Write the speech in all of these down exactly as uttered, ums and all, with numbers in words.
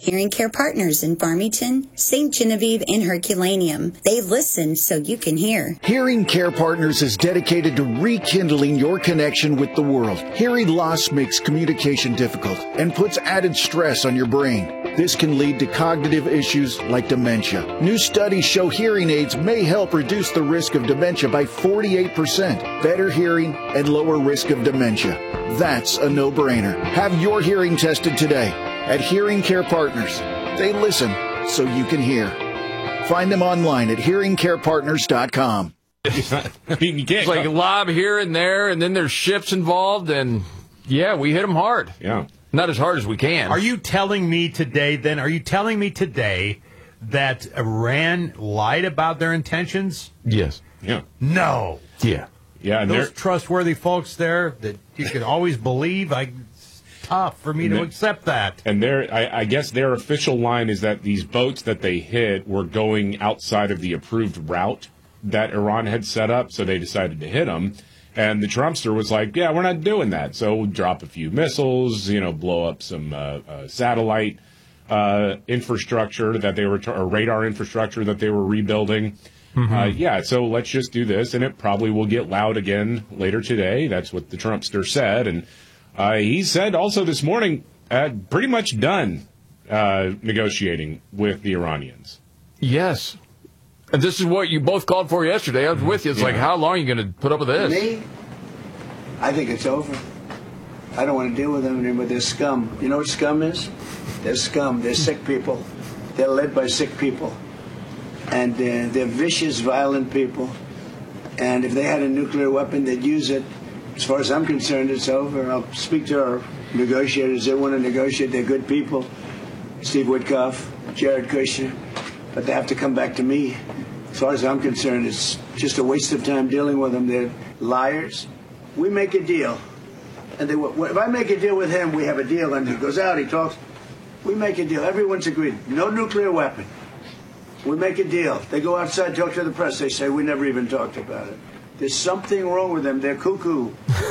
Hearing Care Partners in Farmington, Saint Genevieve, and Herculaneum. They listen so you can hear. Hearing Care Partners is dedicated to rekindling your connection with the world. Hearing loss makes communication difficult and puts added stress on your brain. This can lead to cognitive issues like dementia. New studies show hearing aids may help reduce the risk of dementia by forty-eight percent. Better hearing and lower risk of dementia. That's a no-brainer. Have your hearing tested today at Hearing Care Partners. They listen so you can hear. Find them online at hearing care partners dot com. I mean, you can't it's like a lob here and there, and then there's shifts involved, and yeah, we hit them hard. Yeah. Not as hard as we can. Are you telling me today, then, are you telling me today that Iran lied about their intentions? Yes. Yeah. No. Yeah. Yeah. And those trustworthy folks there that you can always believe, I, it's tough for me to accept that. And their, I, I guess their official line is that these boats that they hit were going outside of the approved route that Iran had set up, so they decided to hit them. And the Trumpster was like, yeah, we're not doing that. So we'll drop a few missiles, you know, blow up some uh, uh, satellite uh, infrastructure that they were, t- or radar infrastructure that they were rebuilding. Mm-hmm. Uh, yeah, so let's just do this, and it probably will get loud again later today. That's what the Trumpster said. And uh, he said also this morning, uh, pretty much done uh, negotiating with the Iranians. Yes. And this is what you both called for yesterday. I was with you. It's yeah. like, how long are you going to put up with this? Me? I think it's over. I don't want to deal with them anymore. They're scum. You know what scum is? They're scum. They're sick people. They're led by sick people. And uh, they're vicious, violent people. And if they had a nuclear weapon, they'd use it. As far as I'm concerned, it's over. I'll speak to our negotiators. They want to negotiate. They're good people. Steve Witkoff, Jared Kushner. But they have to come back to me. As far as I'm concerned, it's just a waste of time dealing with them. They're liars. We make a deal. And they, if I make a deal with him, we have a deal. And he goes out, he talks. We make a deal. Everyone's agreed. No nuclear weapon. We make a deal. They go outside, talk to the press. They say, we never even talked about it. There's something wrong with them. They're cuckoo.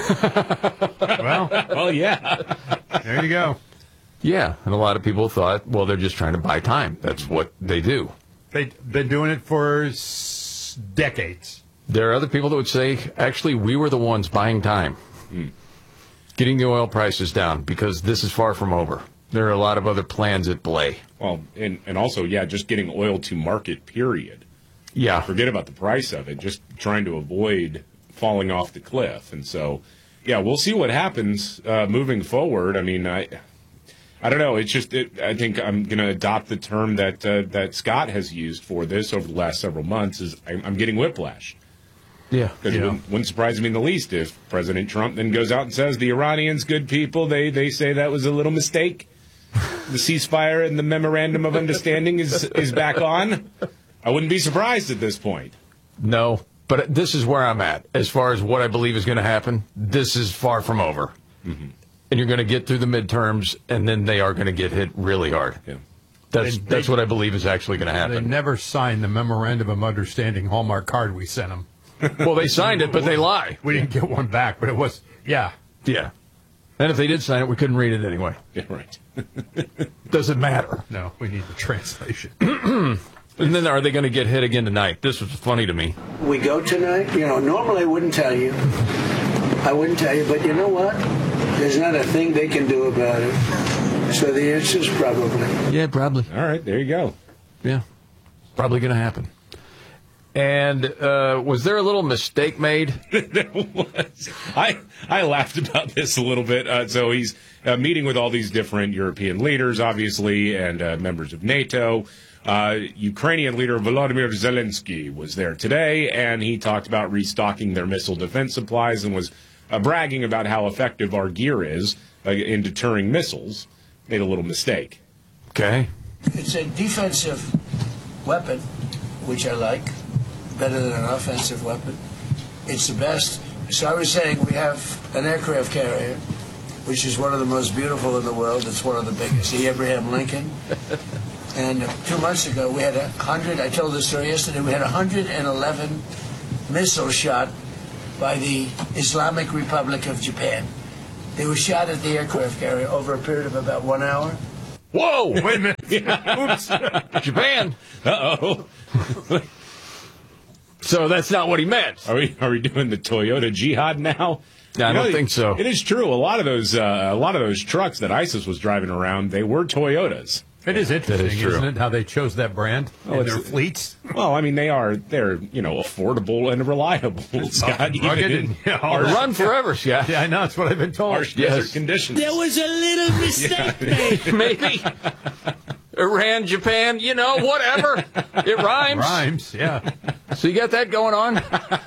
well, well, yeah. There you go. Yeah, and a lot of people thought, well, they're just trying to buy time. That's what they do. They've been doing it for s- decades. There are other people that would say, actually, we were the ones buying time, mm. getting the oil prices down, because this is far from over. There are a lot of other plans at play. Well, and, and also, yeah, just getting oil to market, period. Yeah. Forget about the price of it, just trying to avoid falling off the cliff. And so, yeah, we'll see what happens uh, moving forward. I mean, I... I don't know. It's just it, I think I'm going to adopt the term that uh, that Scott has used for this over the last several months. Is I'm, I'm getting whiplash. Yeah, because it wouldn't, wouldn't surprise me in the least if President Trump then goes out and says the Iranians, good people, they they say that was a little mistake. The ceasefire and the memorandum of understanding is is back on. I wouldn't be surprised at this point. No, but this is where I'm at as far as what I believe is going to happen. This is far from over. Mm-hmm. And you're going to get through the midterms, and then they are going to get hit really hard. Yeah. That's they, that's they, what I believe is actually going to happen. They never signed the Memorandum of Understanding Hallmark card we sent them. Well, they signed it, but they lie. We didn't get one back, but it was, yeah. Yeah. And if they did sign it, we couldn't read it anyway. Yeah, right. Doesn't matter. No, we need the translation. And then are they going to get hit again tonight? This was funny to me. We go tonight? You know, normally I wouldn't tell you. I wouldn't tell you, but you know what? There's not a thing they can do about it. So the answer is probably. Yeah, probably. All right, there you go. Yeah, probably going to happen. And uh, was there a little mistake made? There was. I I laughed about this a little bit. Uh, so he's uh, meeting with all these different European leaders, obviously, and uh, members of NATO. Uh, Ukrainian leader Volodymyr Zelensky was there today, and he talked about restocking their missile defense supplies and was uh, bragging about how effective our gear is uh, in deterring missiles. Made a little mistake. Okay. It's a defensive weapon, which I like, better than an offensive weapon. It's the best. So I was saying we have an aircraft carrier, which is one of the most beautiful in the world. It's one of the biggest, the Abraham Lincoln. And two months ago, we had a hundred, I told this story yesterday, we had one hundred eleven missiles shot by the Islamic Republic of Japan. They were shot at the aircraft carrier over a period of about one hour. Whoa! Wait a minute. Oops. Japan. Uh-oh. So that's not what he meant. Are we are we doing the Toyota jihad now? I You don't know, think so. It is true. A lot of those uh, a lot of those trucks that ISIS was driving around, they were Toyotas. It is interesting, true. isn't it, how they chose that brand Oh, in their it's- fleets? Well, I mean, they are they're you know affordable and reliable. Scott, even rugged in and- yeah, all harsh, that. Run forever, Scott. Yeah, I know. That's what I've been told. harsh Yes. desert conditions. There was a little mistake made. Maybe. Iran, Japan, you know, whatever. It rhymes. Rhymes, yeah. So you got that going on.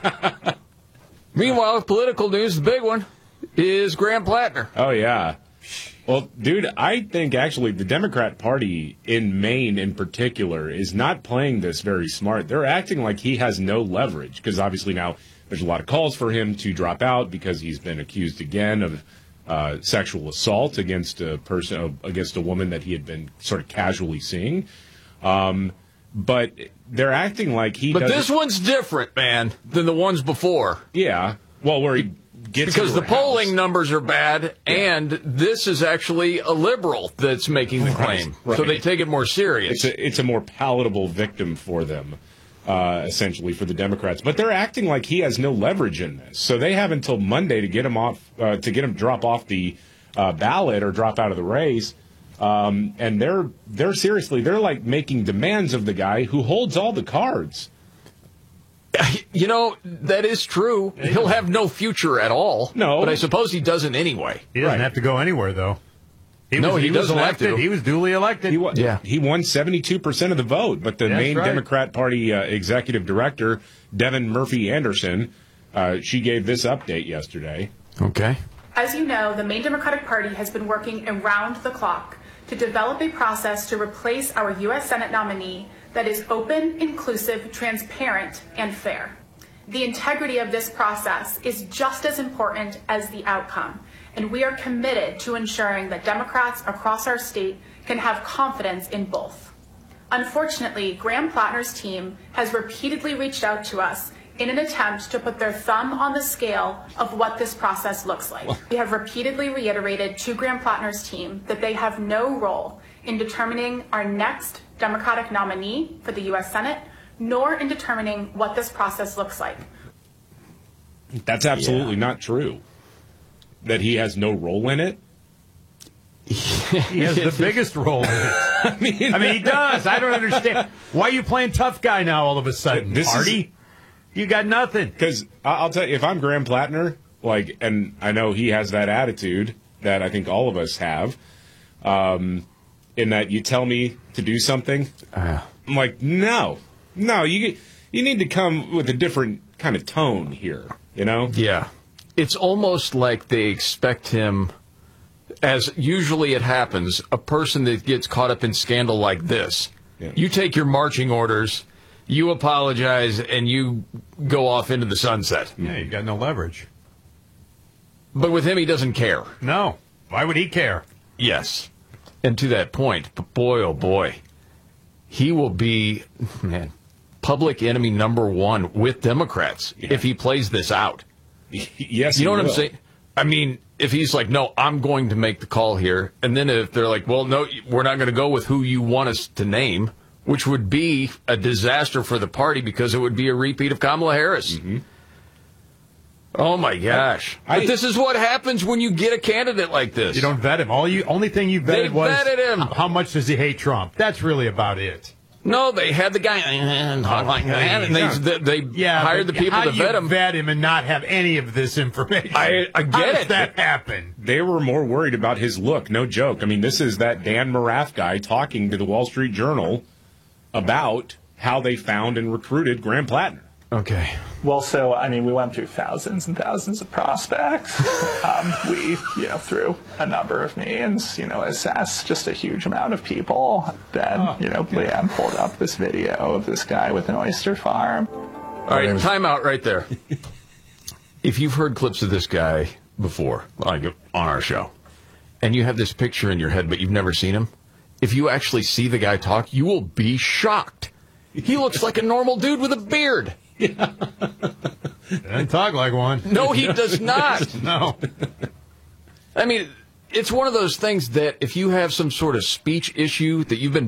Meanwhile, political news, the big one, is Graham Plattner. Oh yeah. Well, dude, I think actually the Democrat Party in Maine in particular is not playing this very smart. They're acting like he has no leverage because obviously now there's a lot of calls for him to drop out because he's been accused again of uh, sexual assault against a person, uh, against a woman that he had been sort of casually seeing. Um, but they're acting like he But doesn't- this one's different, man, than the ones before. yeah, well, where he gets Because into the her polling house. numbers are bad, and this is actually a liberal that's making the claim. right. So they take it more serious. It's a, it's a more palatable victim for them, uh, essentially, for the Democrats. But they're acting like he has no leverage in this. So they have until Monday to get him off, uh, to get him drop off the uh, ballot or drop out of the race. Um, and they're they're seriously they're like making demands of the guy who holds all the cards. You know, that is true. He'll have no future at all. No. But I suppose he doesn't anyway. He doesn't Right. have to go anywhere, though. He No, was, he was doesn't have elected. to. He was duly elected. He won, Yeah. he won seventy-two percent of the vote, but the That's main right. Democrat Party uh, executive director, Devin Murphy Anderson, uh, she gave this update yesterday. Okay. As you know, the Maine Democratic Party has been working around the clock to develop a process to replace our U S Senate nominee that is open, inclusive, transparent, and fair. The integrity of this process is just as important as the outcome, and we are committed to ensuring that Democrats across our state can have confidence in both. Unfortunately, Graham Plattner's team has repeatedly reached out to us in an attempt to put their thumb on the scale of what this process looks like. We have repeatedly reiterated to Graham Plattner's team that they have no role in determining our next Democratic nominee for the U S Senate, nor in determining what this process looks like. That's absolutely not true. That he has no role in it. He has the biggest role in it. I mean, I mean, he does. I don't understand. Why are you playing tough guy now all of a sudden, This is- Artie? You got nothing. because I'll tell you, if I'm Graham Plattner, like, and I know he has that attitude that I think all of us have, um, in that you tell me to do something, Uh, I'm like, no, no, you you need to come with a different kind of tone here, you know? yeah. It's almost like they expect him, as usually it happens, a person that gets caught up in scandal like this. Yeah. You take your marching orders, you apologize, and you go off into the sunset. Yeah, you got no leverage. But with him, he doesn't care. No. Why would he care? Yes. And to that point, but boy, oh boy, he will be, man, public enemy number one with Democrats Yeah. if he plays this out. Yes, You know he what I'm will. saying? I mean, if he's like, no, I'm going to make the call here, and then if they're like, well, no, we're not going to go with who you want us to name, which would be a disaster for the party because it would be a repeat of Kamala Harris. Mm-hmm. Oh my gosh! I- but this is what happens when you get a candidate like this. You don't vet him. All you, only thing you vetted They was vetted him. how much does he hate Trump. That's really about it. No, they had the guy and talk like that, and they they, they hired the but people how to do you vet him. vet him and not have any of this information. I- I How get does it. that happen? They were more worried about his look. No joke. I mean, this is that Dan Morath guy talking to the Wall Street Journal about how they found and recruited Graham Plattner. Okay. Well, so, I mean, we went through thousands and thousands of prospects. um, we, you know, through a number of means, you know, assessed just a huge amount of people. Then, you know, Liam pulled up this video of this guy with an oyster farm. All right, time out right there. If you've heard clips of this guy before, like on our show, and you have this picture in your head, but you've never seen him, if you actually see the guy talk, you will be shocked. He looks like a normal dude with a beard. Doesn't talk like one. No, he does not. No. I mean, it's one of those things that if you have some sort of speech issue that you've been